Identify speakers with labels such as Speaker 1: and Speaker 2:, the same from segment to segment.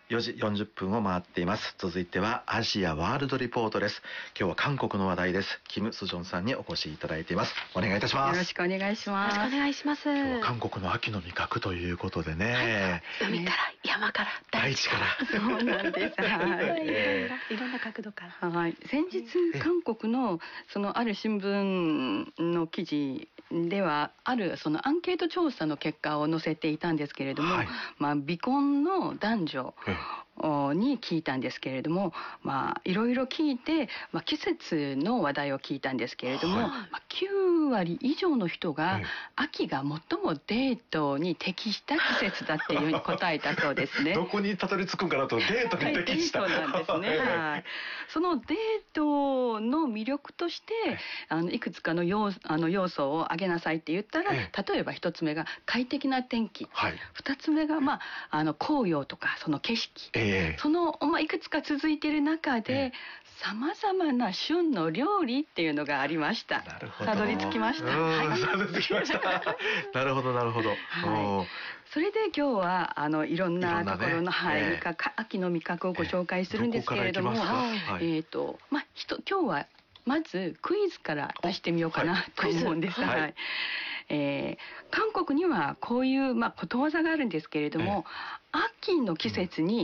Speaker 1: 4時40分を回っています。続いてはアジアワールドリポートです。今日は韓国の話題です。キム・スジョンさんにお越しいただいています。お願いいたします。
Speaker 2: よろしくお願いします。
Speaker 3: よろしくお願いします。
Speaker 1: 今日は韓国の秋の味覚ということでね、
Speaker 3: 海から山から
Speaker 1: 大地から
Speaker 2: そうなんです。
Speaker 3: いろんな角度から。
Speaker 2: はい。先日韓国のそのある新聞の記事ではあるそのアンケート調査の結果を載せていたんですけれども、未婚の男女に聞いたんですけれども、いろいろ聞いて、季節の話題を聞いたんですけれども、9割以上の人が秋が最もデートに適した季節だっていうふうに答えたそうですね。
Speaker 1: どこにたどり着くんかなと、デートに適した、
Speaker 2: デートなんですね。はい。そのデートの魅力としていくつかの要素を挙げなさいって言ったら、例えば一つ目が快適な天気、二つ目が紅葉とかその景色、そのいくつか続いている中でさまざまな旬の料理っていうのがありました。たどり着きました。
Speaker 1: たどり着きました。なるほどなるほど。
Speaker 2: それで今日はいろんなところの秋の味覚をご紹介するんですけれども、今日はまずクイズから出してみようかなと思うんです。韓国にはこういうことわざがあるんですけれども、秋の季節に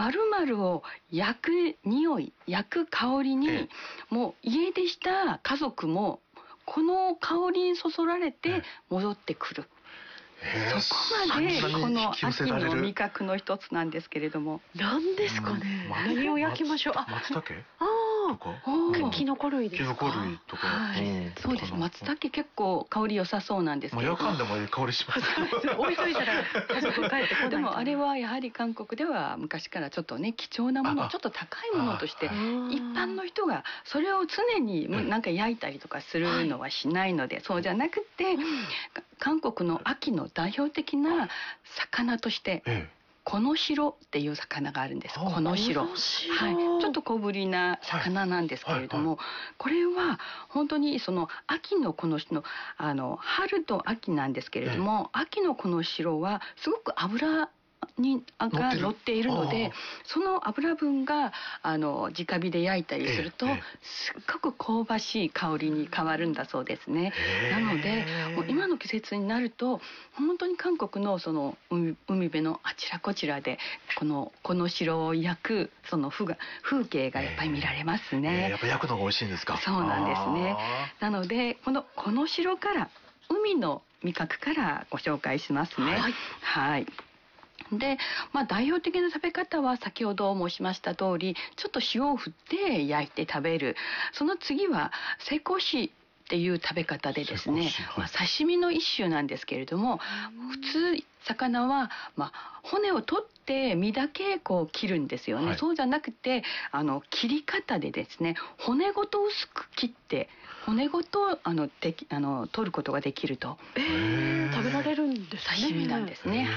Speaker 2: 〇〇を焼く匂い、焼く香りに、もう家出した家族もこの香りにそそられて戻ってくる。そこまでこの秋の味覚の一つなんですけれども、
Speaker 3: 何ですかね。何を焼きましょう。
Speaker 1: 松茸
Speaker 3: キノコ類ですか。
Speaker 1: キノコ類とか。
Speaker 2: そうです。松茸結構香り良さそうなんですけど。
Speaker 1: 夜間でもいい香りしますけど。
Speaker 3: 置いといたら家族帰ってこない。
Speaker 2: でもあれはやはり韓国では昔からちょっとね、貴重なもの、ちょっと高いものとして一般の人がそれを常になんか焼いたりとかするのはしないので、そうじゃなくて韓国の秋の代表的な魚としてコノシロっていう魚があるんです。コノシロ、ちょっと小ぶりな魚なんですけれども、これは本当にその秋のコノシロ、春と秋なんですけれども、秋のコノシロはすごく脂が乗っているので、その油分が直火で焼いたりするとすっごく香ばしい香りに変わるんだそうですね。なのでもう今の季節になると本当に韓国のその海辺のあちらこちらでこの白を焼くその風景がやっぱり見られますね。
Speaker 1: やっぱ焼くのが美味しいんですか。
Speaker 2: そうなんですね。なのでこの白から海の味覚からご紹介しますね。はい。で、代表的な食べ方は先ほど申しました通り、ちょっと塩を振って焼いて食べる。その次はセイコシっていう食べ方でですね、刺身の一種なんですけれども、普通魚は骨を取って身だけ切るんですよね。そうじゃなくて切り方でですね、骨ごと薄く切って骨ごと取ることができると。
Speaker 3: 食べられるんですね。
Speaker 2: 刺身なんですね。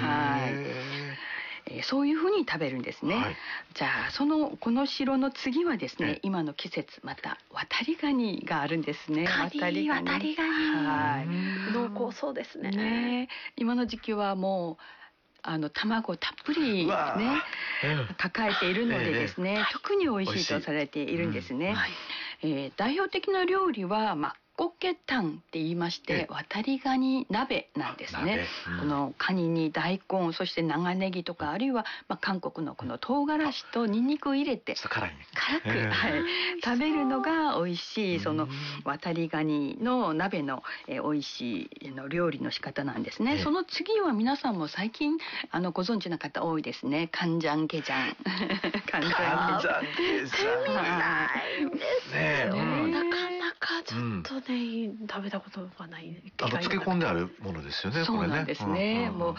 Speaker 2: そういうふうに食べるんですね。じゃあこの白の次はですね、今の季節また渡りガニがあるね。
Speaker 3: 渡りガニ。濃厚そうですね。
Speaker 2: 今の時期はもう卵たっぷりね抱えているのでですね、特に美味しいとされているんですね。代表的な料理はコッケタンって言いまして、渡りガニ鍋なんですね。このカニに大根、そして長ネギとか、あるいは韓国のこの唐辛子とニンニクを入れて辛く食べるのが美味しい、その渡りガニの鍋の美味しい料理の仕方なんですね。その次は皆さんも最近ご存知な方多いですね。カンジャンゲジャン。カンジャンゲジャン。
Speaker 3: なかなかちょっとね、食べたことがない。
Speaker 1: 漬け込んであるものですよね。
Speaker 2: そうなんですね。もう